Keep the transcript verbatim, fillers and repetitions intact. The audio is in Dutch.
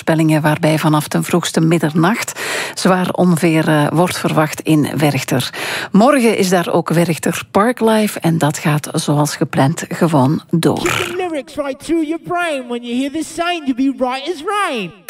weersvoorspellingen waarbij vanaf ten vroegste middernacht zwaar onweer uh, wordt verwacht in Werchter. Morgen is daar ook Werchter Parklife en dat gaat zoals gepland gewoon door. Keep the lyrics right through your brain. When you hear this sound, you'll be right as rain.